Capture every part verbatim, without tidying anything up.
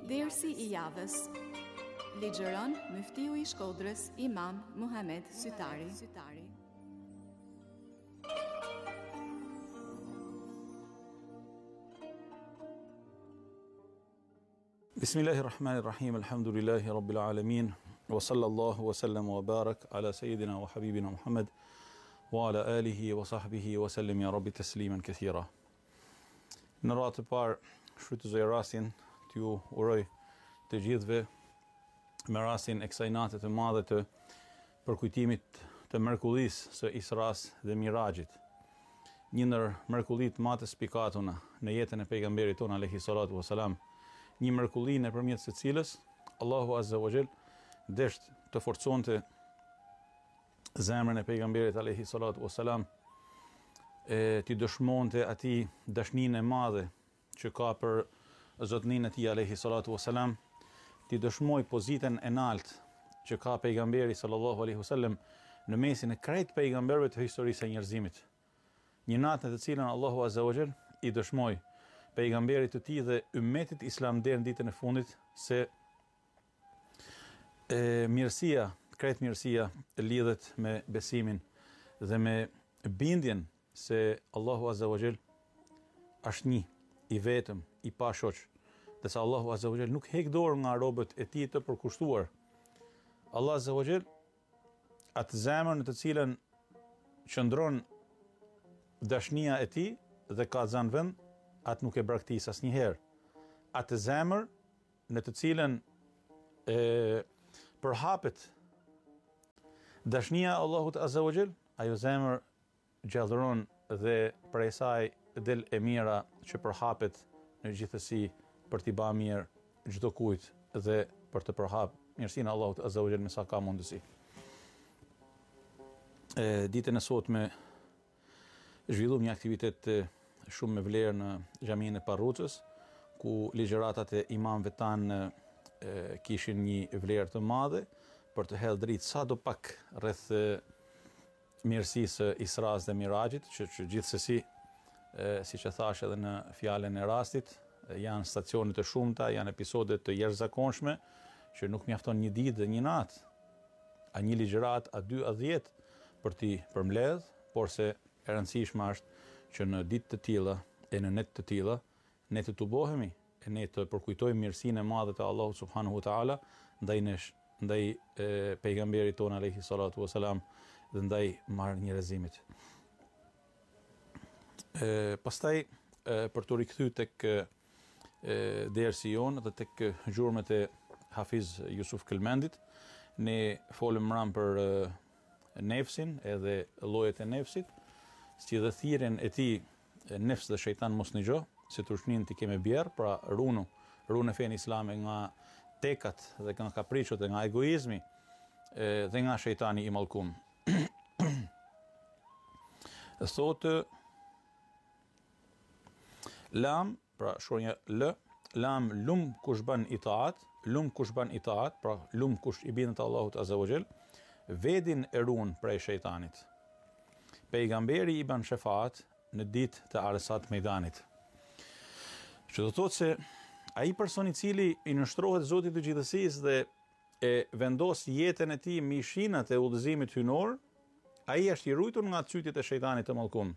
Dersi I javës. Ligjeron Muftiu I Shkodrës Imam Muhamet Sytari. Bismillahirrahmanirrahim. Alhamdulillahi rabbil alamin. Wa sallallahu wa sallam wa barak ala sayyidina wa habibina Muhammad wa ala alihi wa sahbihi wa sallim ya rabbi tasliman kathira. Në ratë të parë shfrytëzoj rastin t'ju uroj të gjithëve me rastin e kësaj nate të madhe të përkujtimit të mrekullisë së Isras dhe Mirajit. Një ndër mrekullitë më të spikatuna në jetën e pejgamberit ton alayhi salatu wasalam, një mrekulli nëpërmjet së cilës Allahu Azza wa Jall desht të forconte zemrën e pejgamberit alayhi salatu wasalam, e t'i dëshmonte atij dashninë e madhe që ka për zotnin e tij alayhi salatu wasalam, t'i dëshmoj pozitën e lartë që ka pejgamberi sallallahu alaihi wasallam në mesin e krejt pejgamberëve të historisë së njerëzimit. Një natë në të cilën Allahu Azza wa Jall I dëshmoi pejgamberit të tij dhe ummetit islam deri në ditën e fundit se e, mirësia, krejt mirësia lidhet me besimin dhe me bindjen se Allahu Azza wa Jall është një, I vetëm, I pashoq, dhe se Allahu Azza wa Jall nuk heq dorë nga robët e tij të përkushtuar. Allah Azza wa Jall atë zemër në të cilën qëndron dashnia e tij dhe ka zënë vend, atë nuk e braktis asnjëherë. Atë zemër në të cilën e përhapet dashnia e Allahut Azza wa Jall, ajo zemër gjallëron dhe prej saj del e mira që përhapet në gjithësi për t'i ba mirë çdo kujt dhe për të përhap mirësinë e Allahut Azza wa Jall me sa ka mundësi. E, ditën e sotme zhvillum një aktivitet shumë me vlerë në xhaminë e Parrucës, ku ligjëratat e imamëve tanë kishin një vlerë të madhe për të hedhur dritë sadopak rreth mirësisë Isras dhe Mirajit, që, që gjithsesi, siç e thash edhe në fjalën e rastit, janë stacione të shumta, janë episode të jashtëzakonshme që nuk mjafton një ditë dhe një natë, a një ligjërat, a dy, a dhjetë për t'i përmbledh, por se e rëndësishme është që në ditë të tilla e në net të tilla ne të tubohemi e ne të përkujtojmë mirësinë e madhe të Allahut subhanahu wa taala ndaj nesh, ndaj e, pejgamberit ton alayhi salatu wasalam dhe ndaj marrënjerëzimit. E, pastaj e, për të rikthyer tek e, dersi jon dhe tek gjurmët e Hafiz Yusuf Kelmendit, ne folëm ram për e, nefsin edhe llojet e nefsit, si dhe thirrjen e tij nefs dhe shejtan mos në gjo, si tushnin t'i keme bjerë, pra runu, runë e fen islame nga tekat dhe nga kapriqot dhe nga egoizmi e, dhe nga shejtani I mallkum. Thotë lam, pra shkronja L, lam lum kush ban itaat, lum kush ban itaat, pra lum kush I bindet Allahut Azza wa Jall, vedin e run prej shejtanit. Pejgamberi I ban shefaat në ditë të Arsat Mejdanit. Që do të thotë se ai person I cili I nështrohet Zotit të gjithësisë dhe e vendos jetën e tij mbi shinat e udhëzimit hyjnor, ai është I ruajtur nga cytjet e shejtanit të mallkum.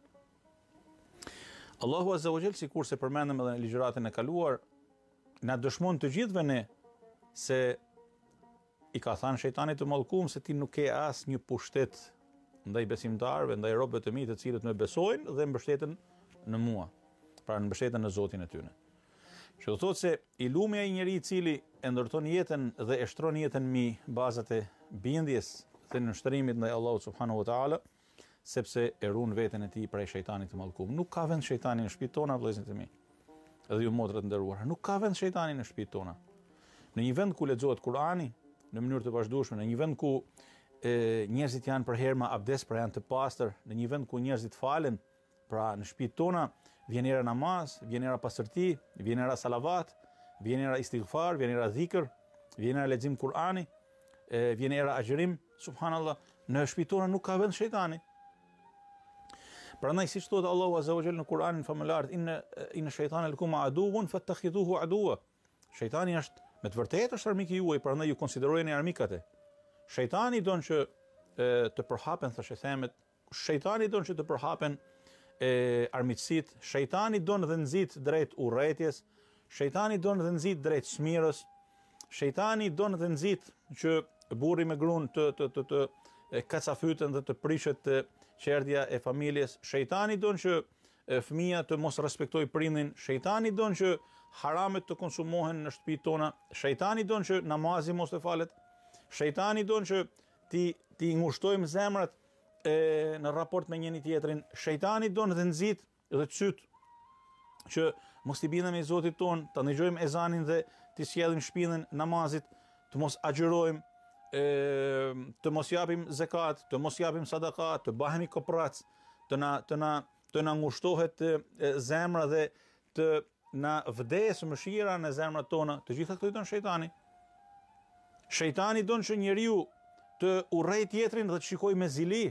Allahu Azza wa Jall, sikur se përmendëm edhe në ligjëratën e kaluar, na dëshmon të gjithëve ne se I ka thënë shejtanit të mallkum se ti nuk ke asnjë pushtet ndaj besimtarëve, ndaj robëve të mi të cilët më besojnë dhe mbështeten në mua, pra në mbështeten në Zotin e tyre. Që do thotë se I lumi ai njeriu I cili e ndërton jetën dhe e shtron jetën mbi bazat e bindjes dhe nështrimit ndaj Allahut subhanahu wa taala, sepse e ruan veten e tij prej shejtanit të mallkum. Nuk ka vend shejtani në shtëpitë tona, vëllezërit e mi. Edhe ju motrat nderuara, nuk ka vend shejtani në shtëpitë tona. Në një vend ku lexohet Kurani në mënyrë të vazhdueshme, në një vend ku e, njerëzit janë për herë me abdes, pra janë të pastër, në një vend ku njerëzit falen, pra në shtëpitë tona vjen era namaz, vjen era pastërti, vjen era salavat, vjen era istighfar, vjen era dhikr, vjen era lexim Kurani, e, vjen era agjërim, subhanallahu, në shtëpitë tona nuk ka vend shejtani. Prandaj siç thotë Allahu Azza wa Jall në Kur'anin famëlar, inna inna shaytana lakum aduwwun fattakhidhuhu aduwwa. Shejtani është me të vërtetë është armik i juaj, prandaj ju konsiderojeni armikat e. Shejtani don që e, të përhapen thashë themet, shejtani don që të përhapen e armiqësit, shejtani don dhe nxit drejt urrëties, shejtani don dhe nxit drejt smirës, shejtani don dhe nxit që burri me gruan të të të, të e kacafyten dhe të prishet të qerdhja e familjes. Shejtani don që e, fëmia të mos respektoj prindin. Shejtani don që haramet të konsumohen në shtëpitë tona. Shejtani don që namazi mos të falet. Shejtani don që ti ti ngushtojmë zemrat e, në raport me njëri tjetrin. Shejtani don dhe nxit dhe cyt që mos t'i bindemi Zotit ton, ta ndëgjojmë ezanin dhe t'i sjellim shpinën namazit, të mos agjërojmë, e, të mos japim zekat, të mos japim sadaka, të bëhemi koprac, të na të na të na ngushtohet e, zemra dhe të na vdes mëshira në zemrat tona. Të gjitha këto i don shejtani. Shejtani don që njeriu të urrej tjetrin dhe të shikoj me zili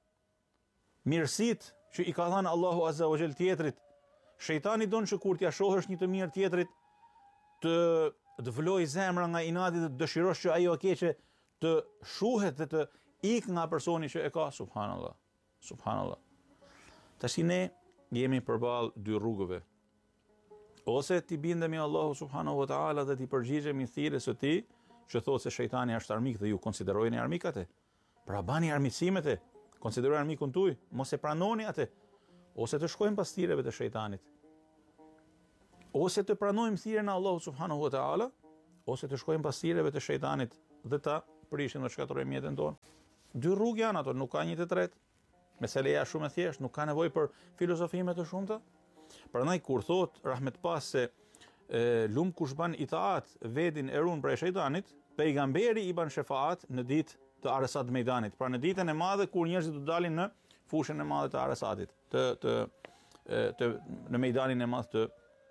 mirësit që i ka dhënë Allahu Azza wa Jall tjetrit. Shejtani don që kur t'ia shohësh një të mirë tjetrit, të të vloj zemra nga inati dhe të dëshirosh që ajo e keqe të shuhet dhe të ik nga personi që e ka. Subhanallah. Subhanallah. Tash ne jemi përballë dy rrugëve. Ose ti bindemi Allahu subhanahu wa taala dhe ti përgjigjemi thirrjes së tij, që thotë se shejtani është armik dhe ju konsiderojeni armikat e. Pra bani armiqësimet e, konsideroni armikun tuaj, mos e pranoni atë. Ose të shkojmë pas thirrjeve të shejtanit. Ose të pranojmë thirrjen e Allahut subhanahu wa taala, ose të shkojmë pas thirrjeve të shejtanit dhe ta prishim dhe shkatërrojmë jetën tonë. Dy rrugë janë ato, nuk ka një të tretë. Meseleja është shumë e thjeshtë, nuk ka nevojë për filozofime të shumta. Prandaj kur thot rahmet pas se e, lum kush ban itaat vedin e run prej shejtanit, pejgamberi i ban shefaat në ditë të Aresat Mejdanit. Pra në ditën e madhe kur njerëzit do dalin në fushën e madhe të Aresatit, të të të në Mejdanin e madh të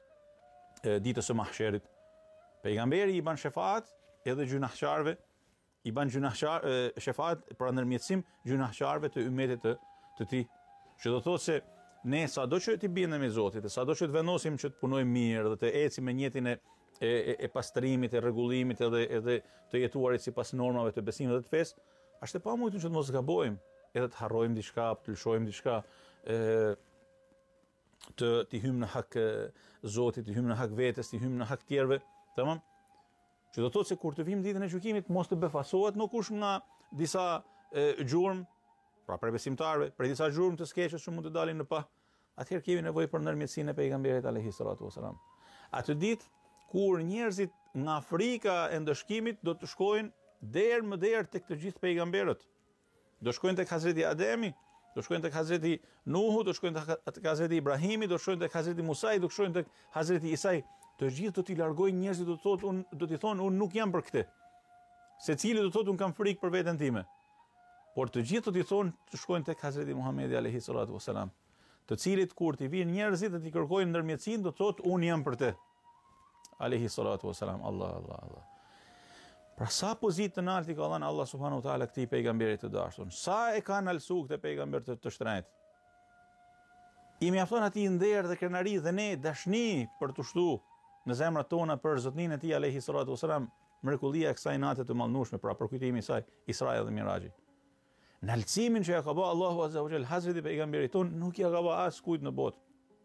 e, ditës së mahsherit. Pejgamberi i ban shefaat edhe gjunahçarëve, i ban gjunahçar shefaat për ndërmjetësim gjunahçarëve të ummetit të të tij. Që do thotë se ne sado që ti bindemi Zotit, e sado që të vendosim që të punojmë mirë dhe të ecim me njëtin e e, e pastrimit, e rregullimit edhe edhe të jetuarit sipas normave të besimit dhe të fesë, është e pamujtur që të mos gabojmë, edhe të harrojmë diçka, të lëshojmë diçka, e të të hymë në hak Zotit, të hymë në hak vetes, të hymë në hak tjerëve, tamam? Që do thotë se kur të vim ditën e gjykimit mos të befasohet në kush nga disa e, gjurmë, pra për besimtarëve, për disa gjurmë të skeqës që mund të dalin në pa, atëherë kemi nevojë për ndërmjetësinë e pejgamberit alayhi salatu wasalam. Atë ditë kur njerëzit nga frika e ndëshkimit do të shkojnë derë më derë tek të gjithë pejgamberët. Do shkojnë tek Hazreti Ademi, do shkojnë tek Hazreti Nuhu, do shkojnë tek Hazreti Ibrahimi, do shkojnë tek Hazreti Musai, do shkojnë tek Hazreti Isai. Të gjithë do t'i largojnë njerëzit, do të thotë un do t'i thonë un nuk jam për këtë. Secili do të thotë un kam frikë për veten time. Por të gjithë do t'i thonë të shkojnë tek Hazreti Muhamedi alayhi salatu wasalam, të cilit kur t'i vinë njerëzit dhe t'i kërkojnë ndërmjetësinë do të thotë un jam për të. Alayhi salatu wasalam. Allah Allah Allah. Pra sa pozitë të lartë i ka dhënë Allah subhanahu wa taala këtij pejgamberit të dashur. Sa e kanë alsu këtë pejgamber të, të shtrenjtë. I mjafton atij nder dhe krenari dhe ne dashni për të shtuar në zemrat tona për zotnin e tij alayhi salatu wasalam, mrekullia e kësaj nate të mallnueshme, pra për kujtimin e saj, Isra dhe Miraxhi. Në alcimin që ja ka bërë Allahu Azza wa Jall Hazreti pejgamberit ton, nuk ja ka bërë as kujt në botë.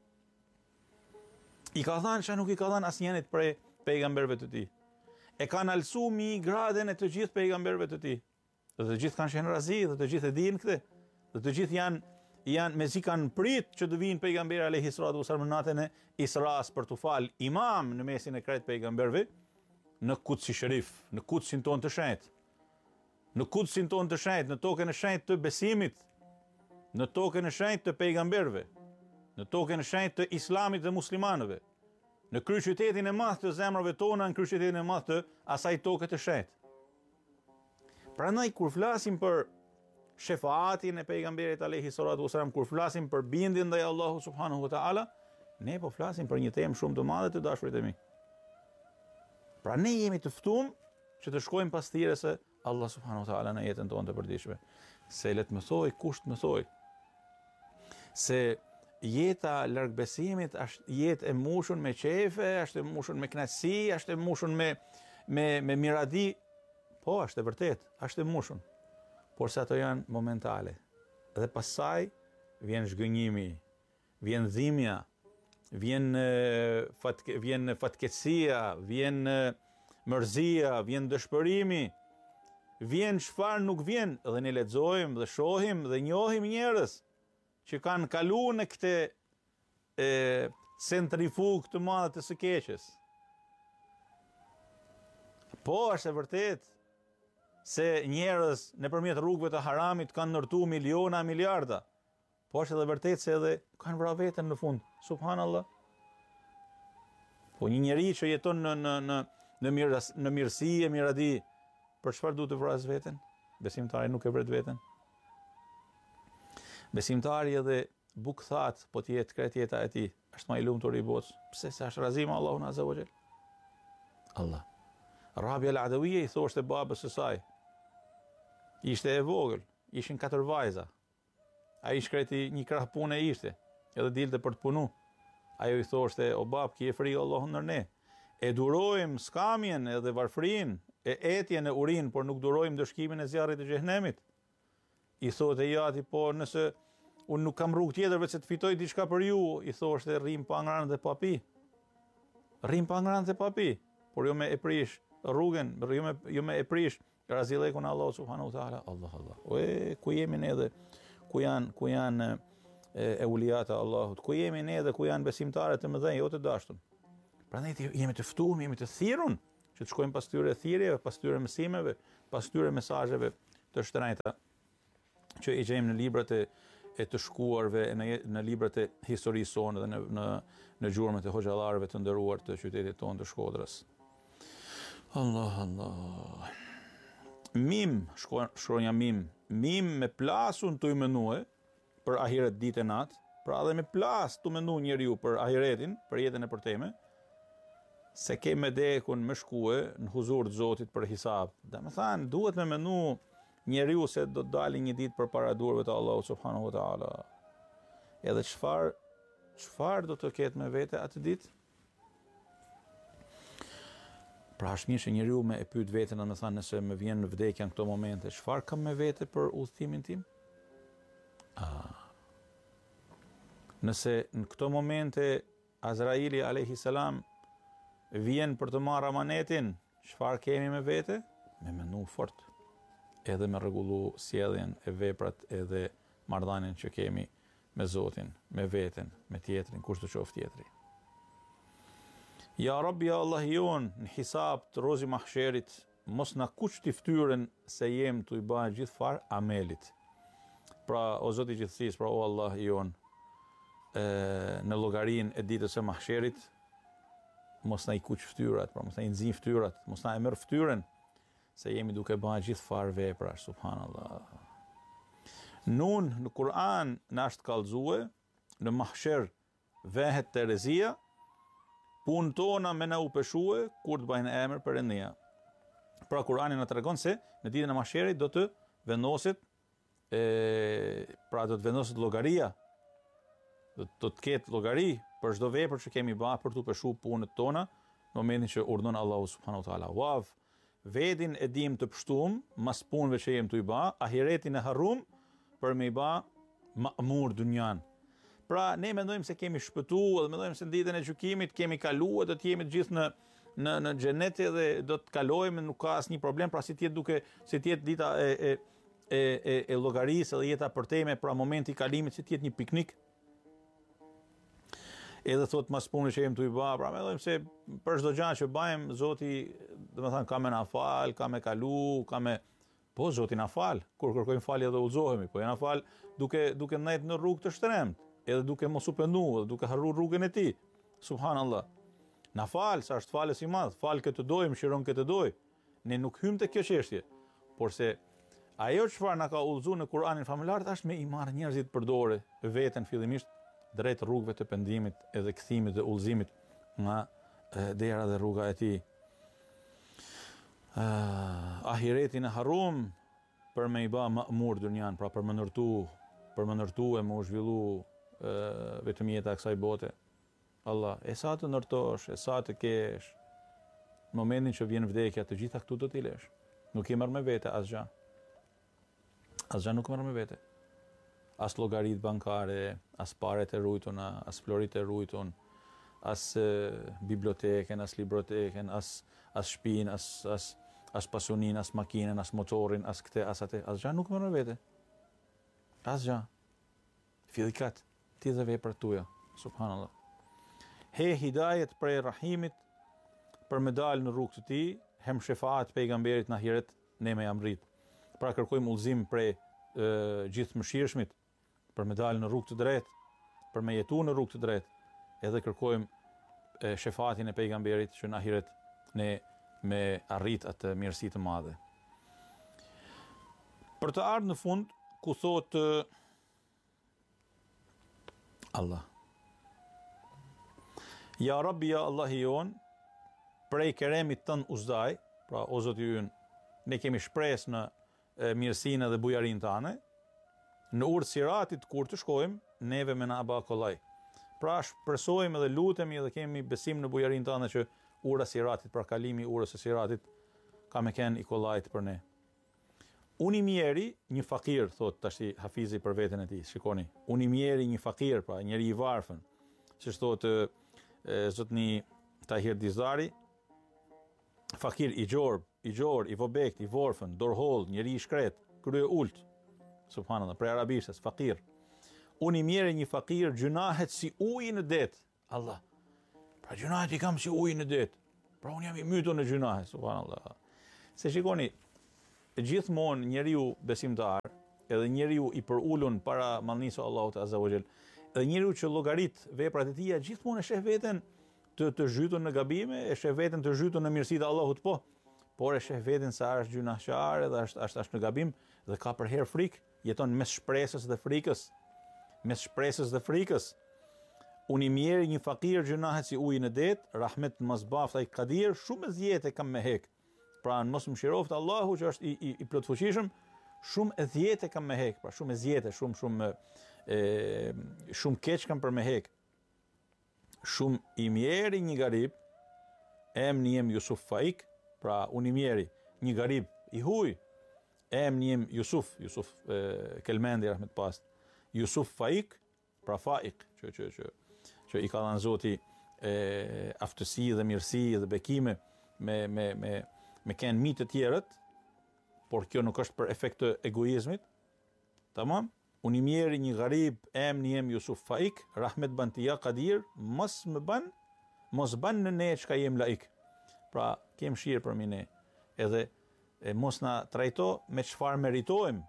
I ka thënë që nuk i ka thënë asnjënit prej pejgamberëve të tij. E kanë alsu mi graden e të gjithë pejgamberëve të tij. Dhe të gjithë kanë qenë razi, dhe të gjithë e dinë këtë. Dhe të gjithë janë janë mezi kanë prit që të vinë pejgamberi alayhi salatu wasallam në natën e Isras për të fal imam në mesin e krejt pejgamberëve në Kutsi Sherif, në Kutsin ton të shenjtë. Në Kutsin ton të shenjtë, në tokën e shenjtë të besimit, në tokën e shenjtë të pejgamberëve, në tokën e shenjtë të islamit dhe muslimanëve, në kryeqytetin e madh të zemrave tona, në kryeqytetin e madh të asaj toke të shenjtë. Prandaj kur flasim për shefaatin e pejgamberit alayhi salatu wasalam, kur flasim për bindjen ndaj Allahu subhanahu wa taala, ne po flasim për një temë shumë të madhe të dashurit e mi. Pra ne jemi të ftuar që të shkojmë pas thirrjes së Allah subhanahu wa taala në jetën tonë të përditshme. Se le të më thoj, kush të më thoj se jeta larg besimit është jetë e mbushur me qefe, është e mbushur me kënaqësi, është e mbushur me me me miradi. Po, është e vërtet, është e mbushur. Por se ato janë momentale. Dhe pasaj vjen zhgënjimi, vjen dhimbja, vjen fatke, vjen fatkeqësia, vjen mërzia, vjen dëshpërimi, vjen çfarë nuk vjen, dhe ne lexojmë dhe shohim dhe njohim njerëz që kanë kaluar në këtë e, centrifugë të madhe të së keqes. Po, është e vërtet se njerëz nëpërmjet rrugëve të haramit kanë ndërtuar miliona, miliarda. Po është edhe vërtet se edhe kanë vrarë veten në fund. Subhanallah. Po një njeri që jeton në në në në, mirës, në mirësi e miradi, për çfarë duhet të vrasë veten? Besimtari nuk e vret veten. Besimtari edhe bukthat, po të jetë kret jeta e tij, është më i lumtur i botës. Pse? Se është razim Allahun Azza wa Jall. Allah. Rabia al-Adawiyya i thoshte babës së saj. Ishte e vogël, ishin katër vajza. Ai shkreti një krah pune ishte, edhe dilte për të punu. Ajo i thoshte, o bab, ki e frikë Allahun ndër ne. E durojmë skamjen edhe varfrin, e etjen e urin, por nuk durojmë dëshkimin e zjarrit të xhehenemit. I thote jati, po nëse unë nuk kam rrugë tjetër veç se të fitoj diçka për ju, i thoshte rrim pa ngrënë dhe pa pi. Rrim pa ngrënë dhe pa pi, por jo me e prish rrugën, jo me, jo me e prish razilekun Allah subhanahu wa taala. Allah Allah. Ue, ku jemi ne dhe ku janë ku janë e, e uliata Allahut, ku jemi ne dhe ku janë besimtarët të mëdhenj, jo të dashtun. Prandaj jemi të ftuar, jemi të thirrur që të shkojmë pas tyre thirrjeve, pas tyre mësimeve, pas tyre mesazheve të shtrenjta që i gjejmë në librat e, e të shkuarve, në, në librat e historisë sonë dhe në në, në gjurmët e hoxhallarëve të nderuar të qytetit tonë të Shkodrës. Allah Allah. Mim, shkronja mim, mim me plasun të i menue për ahiret ditë e natë, pra dhe me plas të menu njeriu për ahiretin, për jetën e përteme, se ke me dekun me shkue në huzur të Zotit për hisab. Dhe me thanë, duhet me menu njeriu se do të dali një ditë për para durve të Allahu subhanahu wa ta'ala. Edhe çfar, çfar do të ketë me vete atë ditë? Pra është mirë që njeriu me e pyet veten, do të thënë nëse më vjen në vdekja në këto momente, çfarë kam me vete për udhëtimin tim? Ah. Nëse në këto momente Azraili alayhi salam vjen për të marrë amanetin, çfarë kemi me vete? Me menu fort. Edhe me rregullu sjelljen e veprat edhe marrëdhënien që kemi me Zotin, me veten, me tjetrin, kush të qoftë tjetri. Ja Rabbi, ja Allah jon, në hisab të rozi mahsherit, mos na kuq t'i ftyrën se jem të i ba gjithë farë amelit. Pra, o Zoti i gjithësisë, pra o Allah jon, e, në llogarinë e ditës së mahsherit, mos na i kuq ftyrat, pra mos na i nxin ftyrat, mos na e merr ftyrën se jemi duke bërë gjithë farë vepra, subhanallah. Nun në Kur'an na është kallëzue, në mahsher vehet terezia, punë tona me na u peshue kur të bajnë emër Perëndia. Pra Kur'ani na tregon se në ditën e mahsherit do të vendoset e pra do të vendoset llogaria. Do, do të ketë llogari për çdo vepër që kemi bërë për të peshuar punët tona në momentin që urdhon Allahu subhanahu wa taala. Wav, vedin e dim të pështum mas punëve që jem të i bë, ahiretin e harrum për me i bë ma'mur dunjan. Pra ne mendojmë se kemi shpëtuar, dhe mendojmë se në ditën e gjykimit kemi kaluar, do të jemi të gjithë në në në xhenet dhe do të kalojmë, nuk ka asnjë problem, pra si të jetë duke si të jetë dita e e e e, e llogarisë dhe jeta përteme, pra momenti i kalimit si të jetë një piknik. Edhe thot mas punës që jemi të i bë, pra mendojmë se për çdo gjë që bëjmë, Zoti, domethënë ka me na fal, ka me kalu, ka me po Zoti na fal, kur kërkojmë falje dhe udhëzohemi, po ja na fal duke duke ndajt në rrugë të shtrenjtë, edhe duke mos u pendu, edhe duke harruar rrugën e tij. Subhanallah. Na fal, sa është falës i madh, fal këtë doj, mëshiron këtë doj. Ne nuk hym te kjo çështje, por se ajo çfarë na ka udhëzuar në Kur'anin familjar është me i marrë njerëzit për dorë veten fillimisht drejt rrugëve të pendimit edhe kthimit dhe udhëzimit nga dera dhe rruga e tij. Uh, ahiretin e harrum për me i ba ma'mur dunjan, pra për më nërtu, për më nërtu e më u zhvillu uh, vetëm jeta e kësaj bote. Allah, e sa të ndërtosh, e sa të kesh, në momentin që vjen vdekja, të gjitha këtu do t'i lesh. Nuk i merr me vete asgjë. Asgjë nuk merr me vete. As llogarit bankare, as paret e rujtuna, as florit e rujtun, as uh, biblioteken, as libroteken, as as shtëpinë, as as as pasunin, as makinën, as motorin, as këtë, as atë, asgjë nuk merr me vete. Asgjë. Fillikat, ti dhe veprat tuaja, subhanallah. He hidajet prej rahimit për me dalë në rrugë të tij, hem shefaat pejgamberit në ahiret, ne me jam rrit. Pra kërkojmë udhëzim prej uh, gjithë mëshirshmit për me dalë në rrugë të drejtë, për me jetu në rrugë të drejtë, edhe kërkojmë e, shefatin e pejgamberit që në ahiret ne me arrit atë mirësi të madhe. Për të ardhur në fund, ku thotë Allah, ja Rabbi, ja Allahi jon, prej keremit tënd uzdaj, pra o Zoti ynë, ne kemi shpresë në e, mirësinë dhe bujarinë tënde, në urë siratit kur të shkojmë, neve me na aba kollaj. Pra shpresojmë dhe lutemi dhe kemi besim në bujarinë tënde që ura siratit, pra kalimi urës së siratit, ka me ken i kollajt për ne. Unë i mjeri, një fakir, thot tashi Hafizi për veten e tij. Shikoni, unë i mjeri një fakir, pra njeri i varfën, siç thotë zotni Tahir Dizari, fakir i gjorb, i gjor, i vobekt, i vorfën, dorholl, njeri i shkret, krye ult. Subhanallahu, prej arabishtës, fakir. Unë i mjeri një fakir, gjunahet si uji në det. Allah. Pra gjunahet i kam si uji në det. Pra unë jam i mytur në gjunahet, subhanallahu. Se shikoni, gjithmonë njeriu besimtar, edhe njeriu i përulun para mallnisë së Allahut azza wa jall, edhe njeriu që llogarit veprat e tija, gjithmonë e sheh veten të të zhytur në gabime, e sheh veten të zhytur në mirësitë e Allahut, po, por e sheh veten se është gjunaqar dhe është është është në gabim dhe ka për herë frikë, jeton mes shpresës dhe frikës, mes shpresës dhe frikës. Unë i mjeri një fakir gjunahet si uji në det, rahmet mos baft ai kadir, shumë zjetë kam me hek. Pra në mos më shiroft Allahu që është i, i, i plotfuqishëm, shumë e dhjetë kam me hek, pra shumë e zjetë, shumë shumë e, shumë keq kam për me hek. Shumë i mjeri një garib, em njem Jusuf Faik, pra unë i mjeri një garib i huj, em njem Jusuf, Jusuf e, Kelmendi rahmet past, Jusuf Faik, pra Faik, që që që që i ka dhënë Zoti e, aftësi dhe mirësi dhe bekime me me me me kanë mi të tjerët, por kjo nuk është për efekt të egoizmit. Tamam? Unë i mjeri një garib, em njem Jusuf Faik, rahmet ban tia Kadir, mos më ban, mos ban në ne çka jem laik. Pra, kem shirë për mi ne. Edhe e, mos na trajto me çfarë meritojmë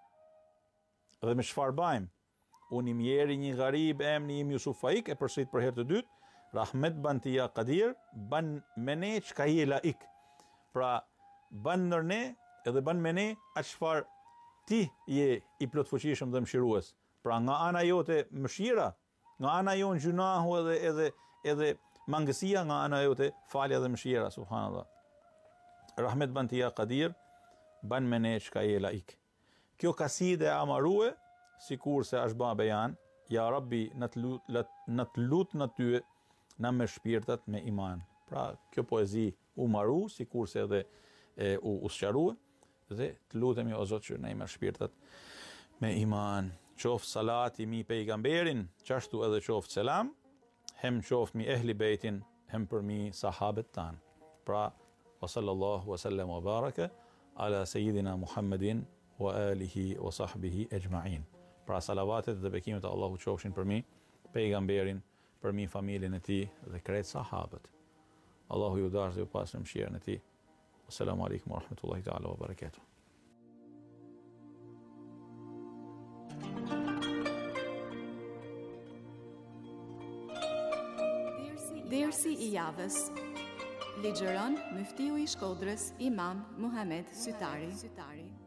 dhe me çfarë bajmë. Unë i mjeri një garib, em njem Jusuf Faik, e përsërit për herë të dytë, rahmet ban tia Kadir, ban me ne çka je laik. Pra, ban nër ne edhe ban me ne atë çfarë ti je i plotfuqishëm dhe mëshirues. Pra nga ana jote mëshira, nga ana jon gjunahu edhe edhe edhe mangësia, nga ana jote falja dhe mëshira, subhanallah. Rahmet ban tia Kadir, ban me ne çka je laik. Kjo kaside e amarue, sikur se është ba bejan, ja Rabbi në të lut në të lut në ty na me shpirtat me iman. Pra kjo poezi u maru, sikur se edhe e, u usqarue, dhe të lutemi o Zot që ne me shpirtat me iman. Qoft salati mi pejgamberin, qashtu edhe qoft selam, hem qoft mi ehli bejtin, hem për mi sahabet tan. Pra, wa sallallahu wa sallam wa baraka ala sejidina Muhammedin wa alihi wa sahbihi ejma'in. Pra salavatet dhe bekimet e Allahu qofshin për mi pejgamberin, për mi familjen e tij dhe krejt sahabët. Allahu ju darë dhe ju pasë në mëshirën e tij. Assalamu alaikum wa rahmatullahi ta'ala wa barakatuh. Dersi i javës. Ligjëron Muftiu i Shkodrës Imam Muhamet Sytari.